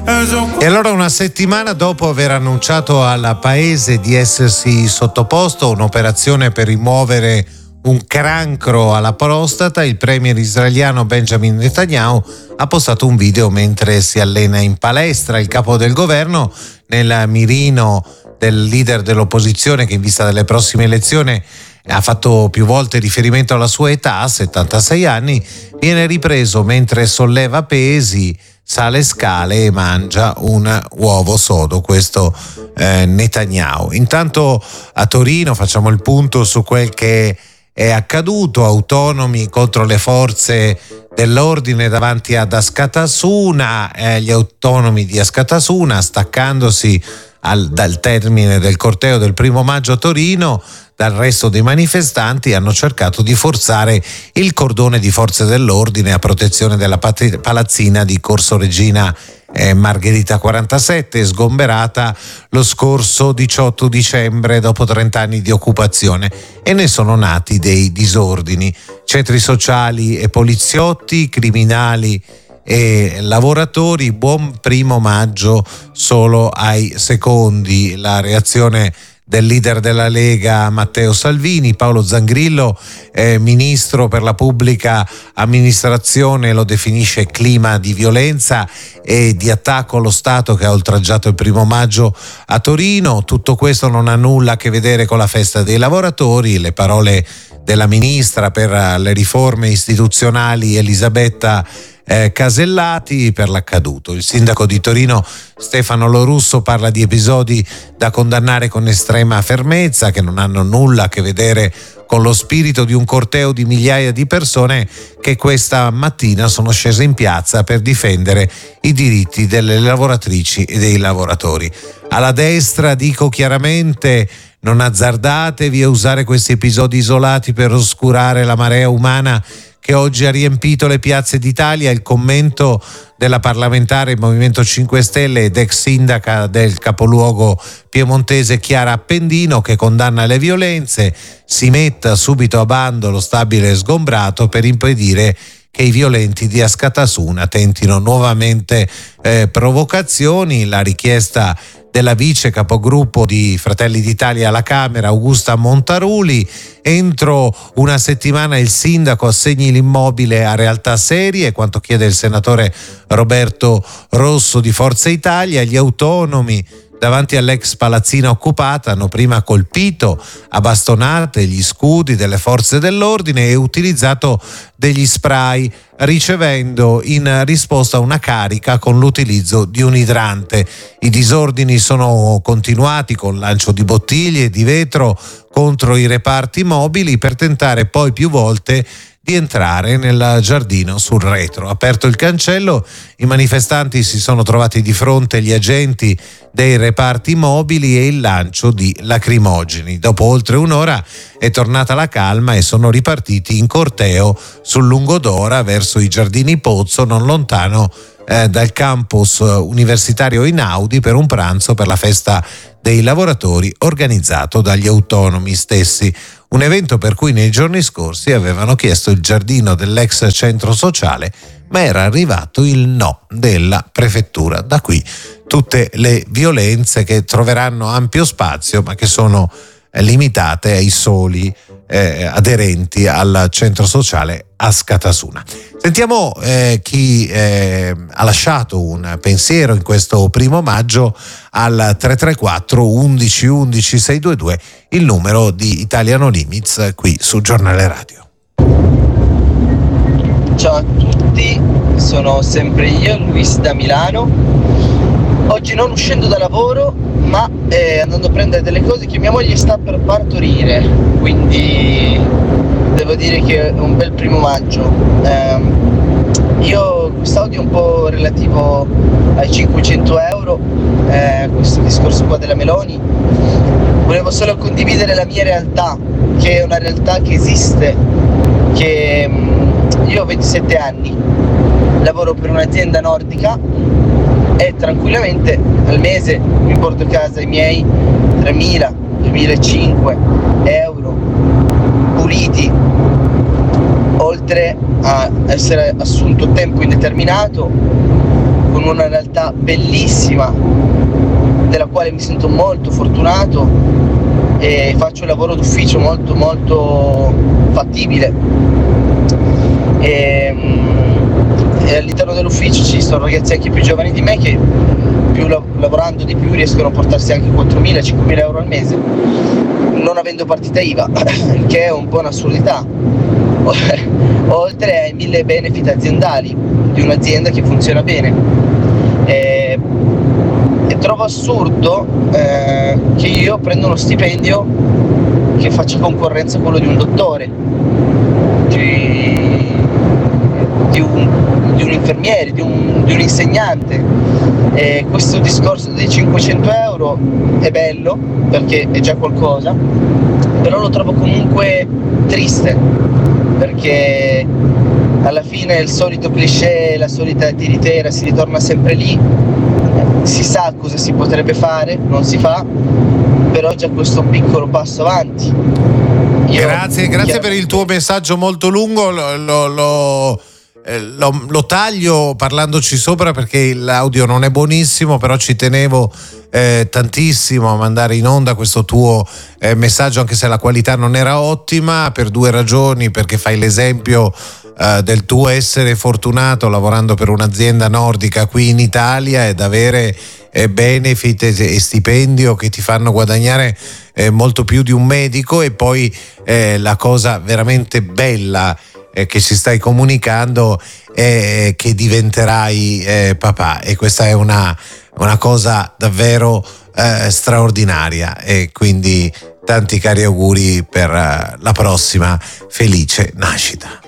E allora, una settimana dopo aver annunciato al paese di essersi sottoposto a un'operazione per rimuovere un cancro alla prostata, il premier israeliano Benjamin Netanyahu ha postato un video mentre si allena in palestra. Il capo del governo, nel mirino del leader dell'opposizione che in vista delle prossime elezioni ha fatto più volte riferimento alla sua età, 76 anni, viene ripreso mentre solleva pesi, sale scale e mangia un uovo sodo, questo Netanyahu. Intanto a Torino facciamo il punto su quel che è accaduto. Autonomi contro le forze dell'ordine davanti ad Askatasuna, gli autonomi di Askatasuna, staccandosi dal termine del corteo del 1° maggio a Torino dal resto dei manifestanti, hanno cercato di forzare il cordone di forze dell'ordine a protezione della palazzina di Corso Regina Margherita 47, sgomberata lo scorso 18 dicembre dopo 30 anni di occupazione, e ne sono nati dei disordini. Centri sociali e poliziotti, criminali e lavoratori. Buon 1° maggio solo ai secondi. La reazione del leader della Lega Matteo Salvini. Paolo Zangrillo, ministro per la pubblica amministrazione, lo definisce clima di violenza e di attacco allo Stato che ha oltraggiato il 1° maggio a Torino. Tutto questo non ha nulla a che vedere con la festa dei lavoratori. Le parole della ministra per le riforme istituzionali Elisabetta Casellati per l'accaduto. Il sindaco di Torino Stefano Lorusso parla di episodi da condannare con estrema fermezza, che non hanno nulla a che vedere con lo spirito di un corteo di migliaia di persone che questa mattina sono scese in piazza per difendere i diritti delle lavoratrici e dei lavoratori. Alla destra dico chiaramente: non azzardatevi a usare questi episodi isolati per oscurare la marea umana che oggi ha riempito le piazze d'Italia. Il commento della parlamentare Movimento 5 Stelle ed ex sindaca del capoluogo piemontese Chiara Appendino, che condanna le violenze: si metta subito a bando lo stabile sgombrato per impedire che i violenti di Askatasuna tentino nuovamente provocazioni. La richiesta della vice capogruppo di Fratelli d'Italia alla Camera, Augusta Montaruli: entro una settimana il sindaco assegni l'immobile a realtà serie, quanto chiede il senatore Roberto Rosso di Forza Italia. Gli autonomi davanti all'ex palazzina occupata hanno prima colpito a bastonate gli scudi delle forze dell'ordine e utilizzato degli spray, ricevendo in risposta una carica con l'utilizzo di un idrante. I disordini sono continuati con lancio di bottiglie di vetro contro i reparti mobili per tentare poi più volte di entrare nel giardino sul retro. Aperto il cancello, i manifestanti si sono trovati di fronte agli agenti dei reparti mobili e il lancio di lacrimogeni. Dopo oltre un'ora è tornata la calma e sono ripartiti in corteo sul Lungodora verso i giardini Pozzo, non lontano dal campus universitario Einaudi, per un pranzo per la festa dei lavoratori organizzato dagli autonomi stessi. Un evento per cui nei giorni scorsi avevano chiesto il giardino dell'ex centro sociale, ma era arrivato il no della prefettura. Da qui tutte le violenze che troveranno ampio spazio, ma che sono limitate ai soli aderenti al centro sociale Askatasuna. Sentiamo chi ha lasciato un pensiero in questo 1° maggio al 334 11 11 622, il numero di Italia No Limits, qui su Giornale Radio. Ciao a tutti, sono sempre io, Luis da Milano. Oggi non uscendo da lavoro, ma andando a prendere delle cose che mia moglie sta per partorire, quindi devo dire che è un bel 1° maggio. Io quest'audio è un po' relativo ai 500 euro, questo discorso qua della Meloni. Volevo solo condividere la mia realtà, che è una realtà che esiste, che io ho 27 anni, lavoro per un'azienda nordica e tranquillamente al mese mi porto a casa i miei 3.000-2.500 euro puliti, oltre a essere assunto a tempo indeterminato con una realtà bellissima, della quale mi sento molto fortunato, e faccio un lavoro d'ufficio molto molto fattibile. E all'interno dell'ufficio ci sono ragazzi anche più giovani di me che lavorando di più riescono a portarsi anche 4.000-5.000 euro al mese, non avendo partita IVA, che è un po' un'assurdità, oltre ai 1.000 benefit aziendali di un'azienda che funziona bene. E trovo assurdo che io prenda uno stipendio che faccia concorrenza a quello di un dottore, di un infermiere, di un insegnante. Questo discorso dei 500 euro è bello perché è già qualcosa, però lo trovo comunque triste, perché alla fine è il solito cliché, la solita tiritera, si ritorna sempre lì, si sa cosa si potrebbe fare, non si fa, però già questo piccolo passo avanti. Grazie per il tuo messaggio molto lungo, lo taglio parlandoci sopra perché l'audio non è buonissimo, però ci tenevo tantissimo a mandare in onda questo tuo messaggio, anche se la qualità non era ottima, per due ragioni: perché fai l'esempio del tuo essere fortunato lavorando per un'azienda nordica qui in Italia ed avere benefit e stipendio che ti fanno guadagnare molto più di un medico, e poi la cosa veramente bella che ci stai comunicando è che diventerai papà, e questa è una cosa davvero straordinaria, e quindi tanti cari auguri per la prossima felice nascita.